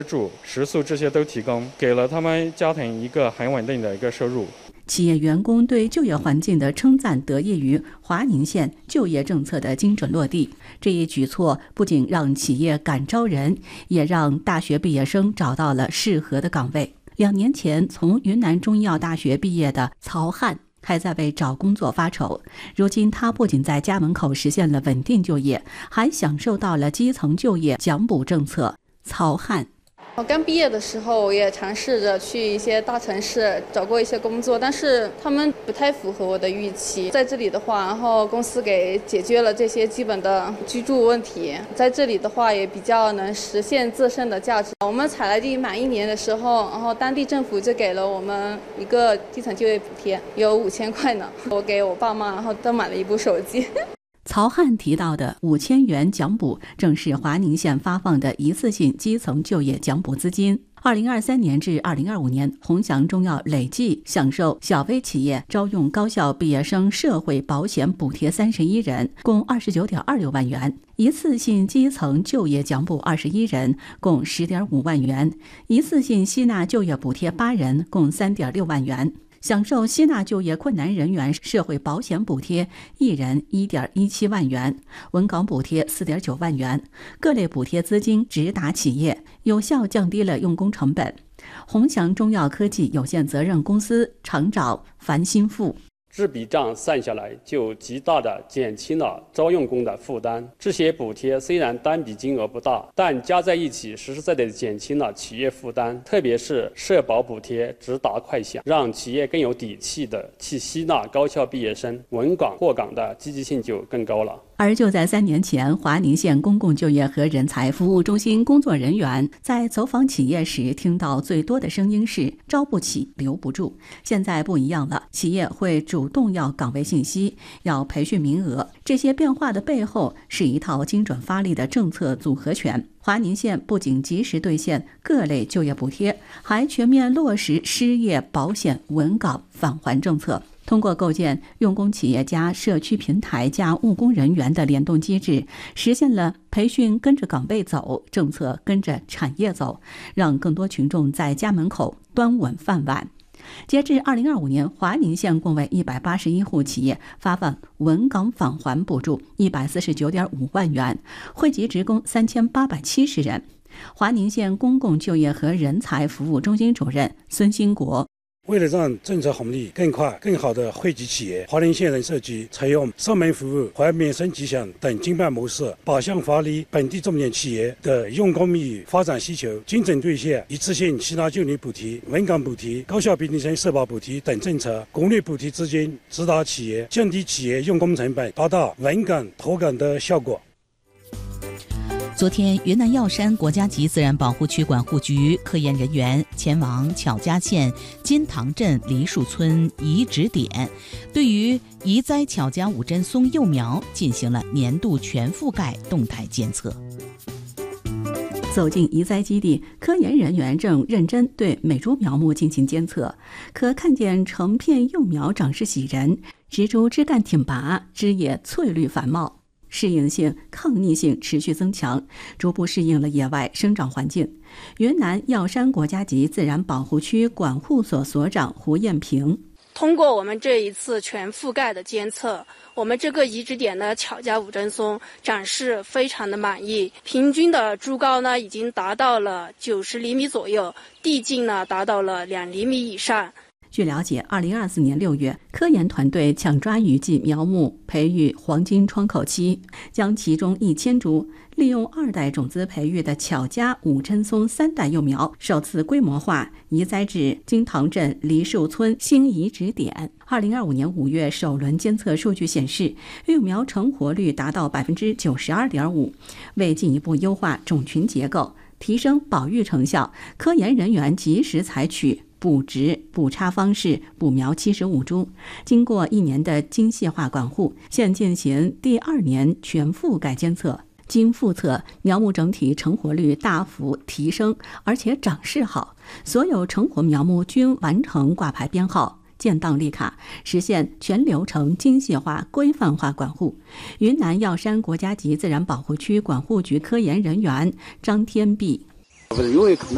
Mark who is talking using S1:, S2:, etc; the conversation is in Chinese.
S1: 住、食宿这些都提供，给了他们家庭一个很稳定的一个收入。
S2: 企业员工对就业环境的称赞得益于华宁县就业政策的精准落地。这一举措不仅让企业敢招人，也让大学毕业生找到了适合的岗位。2年前从云南中医药大学毕业的曹汉还在为找工作发愁，如今他不仅在家门口实现了稳定就业，还享受到了基层就业奖补政策。曹汉，
S3: 我刚毕业的时候，我也尝试着去一些大城市找过一些工作，但是他们不太符合我的预期。在这里的话，然后公司给解决了这些基本的居住问题，在这里的话也比较能实现自身的价值。我们采来地满1年的时候，然后当地政府就给了我们一个基层就业补贴，有5000块呢。我给我爸妈，然后都买了一部手机。
S2: 曹汉提到的5000元奖补，正是华宁县发放的一次性基层就业奖补资金。2023年至2025年，鸿翔中药累计享受小微企业招用高校毕业生社会保险补贴31人，共29.26万元；一次性基层就业奖补21人，共10.5万元；一次性吸纳就业补贴8人，共3.6万元。享受吸纳就业困难人员社会保险补贴1人1.17万元，稳岗补贴4.9万元，各类补贴资金直达企业，有效降低了用工成本。鸿翔中药科技有限责任公司厂长樊新富，
S4: 这笔账算下来，就极大地减轻了招用工的负担。这些补贴虽然单笔金额不大，但加在一起，实实在在地减轻了企业负担。特别是社保补贴直达快响，让企业更有底气地去吸纳高校毕业生，稳岗获岗的积极性就更高了。
S2: 而就在3年前，华宁县公共就业和人才服务中心工作人员在走访企业时，听到最多的声音是招不起、留不住。现在不一样了，企业会主动要岗位信息，要培训名额。这些变化的背后是一套精准发力的政策组合拳。华宁县不仅及时兑现各类就业补贴，还全面落实失业保险稳岗返还政策。通过构建用工企业加社区平台加务工人员的联动机制，实现了培训跟着岗位走，政策跟着产业走，让更多群众在家门口端稳饭碗。截至2025年，华宁县共为181户企业发放稳岗返还补助149.5万元，惠及职工3870人。华宁县公共就业和人才服务中心主任孙兴国，
S5: 为了让政策红利更快、更好地惠及企业，华宁县人社局采用上门服务、还免申吉祥等经办模式，靶向发力本地重点企业的用工密语发展需求，精准兑现一次性吸纳就业补贴、稳岗补贴、高校毕业生社保补贴等政策，国内补贴资金直达企业，降低企业用工成本，达到稳岗脱岗的效果。
S6: 昨天，云南药山国家级自然保护区管护局科研人员前往巧家县金塘镇梨树村移植点，对于移栽巧家五针松幼苗进行了年度全覆盖动态监测。
S2: 走进移栽基地，科研人员正认真对每株苗木进行监测，可看见成片幼苗长势喜人，植株枝干挺拔，枝叶翠绿繁茂，适应性、抗逆性持续增强，逐步适应了野外生长环境。云南药山国家级自然保护区管护所所长胡艳平，
S7: 通过我们这一次全覆盖的监测，我们这个移植点的巧家五针松长势非常的满意，平均的株高呢已经达到了90厘米左右，地径呢达到了2厘米以上。
S2: 据了解，2024年6月，科研团队抢抓雨季苗木培育黄金窗口期，将其中1000株利用2代种子培育的巧家五针松3代幼苗首次规模化移栽至金塘镇梨树村新移植点。2025年5月首轮监测数据显示，幼苗成活率达到 92.5%。 为进一步优化种群结构，提升保育成效，科研人员及时采取补植补插方式补苗75株，经过1年的精细化管护，现进行第2年全覆盖监测。经复测，苗木整体成活率大幅提升，而且长势好，所有成活苗木均完成挂牌编号、建档立卡，实现全流程精细化、规范化管护。云南药山国家级自然保护区管护局科研人员张天碧，
S8: 因为可能